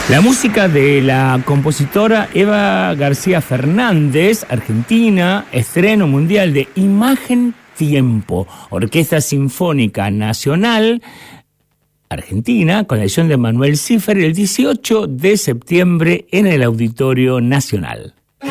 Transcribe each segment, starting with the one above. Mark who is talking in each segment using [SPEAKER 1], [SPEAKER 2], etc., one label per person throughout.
[SPEAKER 1] La música de la compositora Eva García Fernández, argentina, estreno mundial de Imagen Tiempo, Orquesta Sinfónica Nacional Argentina, con la edición de Manuel Schiffer, el 18 de septiembre en el Auditorio Nacional.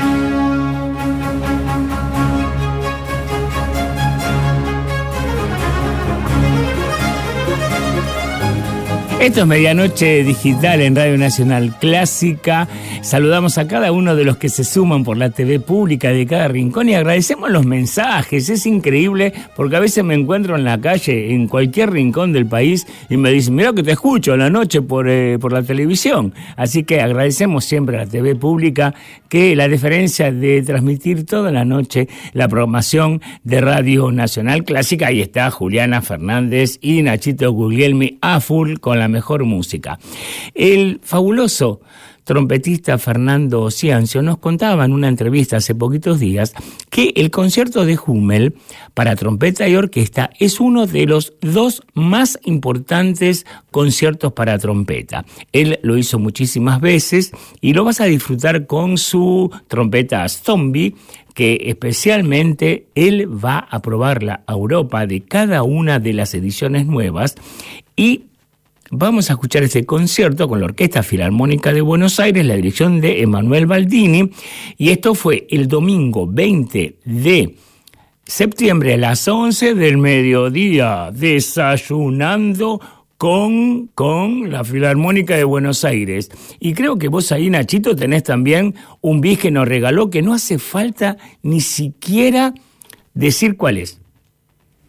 [SPEAKER 1] Esto es Medianoche Digital en Radio Nacional Clásica. Saludamos a cada uno de los que se suman por la TV pública de cada rincón y agradecemos los mensajes. Es increíble porque a veces me encuentro en la calle, en cualquier rincón del país, y me dicen, mirá que te escucho a la noche por la televisión. Así que agradecemos siempre a la TV pública que la diferencia de transmitir toda la noche la programación de Radio Nacional Clásica. Ahí está Juliana Fernández y Nachito Guglielmi a full con la mejor música. El fabuloso trompetista Fernando Ciancio nos contaba en una entrevista hace poquitos días que el concierto de Hummel para trompeta y orquesta es uno de los dos más importantes conciertos para trompeta. Él lo hizo muchísimas veces y lo vas a disfrutar con su trompeta Zombie, que especialmente él va a probarla a Europa de cada una de las ediciones nuevas. Y vamos a escuchar ese concierto con la Orquesta Filarmónica de Buenos Aires, la dirección de Emanuel Baldini, y esto fue el domingo 20 de septiembre a las 11 del mediodía, desayunando con la Filarmónica de Buenos Aires. Y creo que vos ahí, Nachito, tenés también un bis que nos regaló, que no hace falta ni siquiera decir cuál es.